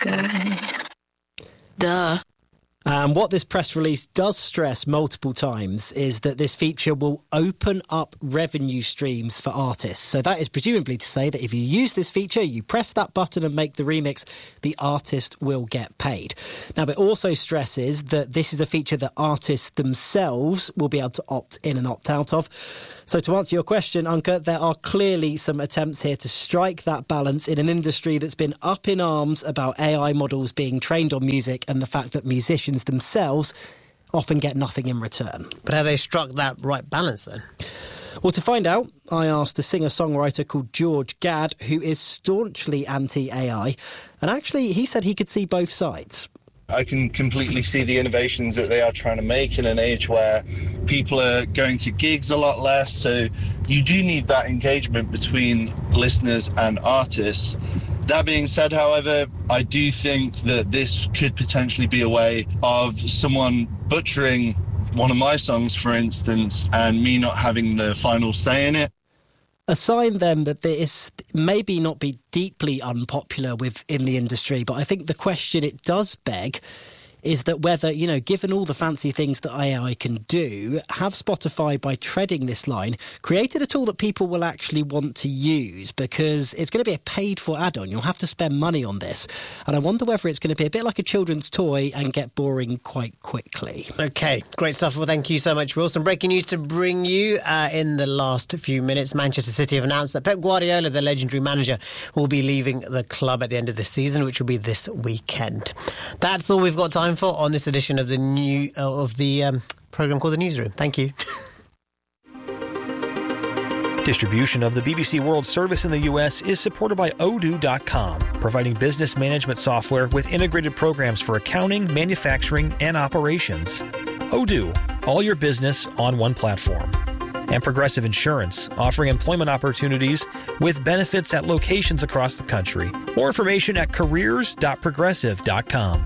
guy. Duh. What this press release does stress multiple times is that this feature will open up revenue streams for artists. So that is presumably to say that if you use this feature, you press that button and make the remix, the artist will get paid. Now, it also stresses that this is a feature that artists themselves will be able to opt in and opt out of. So to answer your question, Anka, there are clearly some attempts here to strike that balance in an industry that's been up in arms about AI models being trained on music and the fact that musicians themselves often get nothing in return. But have they struck that right balance then? Well, to find out, I asked a singer-songwriter called George Gadd, who is staunchly anti-AI, and actually he said he could see both sides. I can completely see the innovations that they are trying to make in an age where people are going to gigs a lot less, so you do need that engagement between listeners and artists. That being said, however, I do think that this could potentially be a way of someone butchering one of my songs, for instance, and me not having the final say in it. A sign then that this maybe not be deeply unpopular within the industry, but I think the question it does beg is that whether, you know, given all the fancy things that AI can do, have Spotify, by treading this line, created a tool that people will actually want to use? Because it's going to be a paid-for add-on. You'll have to spend money on this. And I wonder whether it's going to be a bit like a children's toy and get boring quite quickly. OK, great stuff. Well, thank you so much, Wilson. Breaking news to bring you in the last few minutes. Manchester City have announced that Pep Guardiola, the legendary manager, will be leaving the club at the end of the season, which will be this weekend. That's all we've got time for on this edition of the programme called The Newsroom. Thank you. Distribution of the BBC World Service in the US is supported by Odoo.com, providing business management software with integrated programs for accounting, manufacturing, and operations. Odoo, all your business on one platform. And Progressive Insurance, offering employment opportunities with benefits at locations across the country. More information at careers.progressive.com.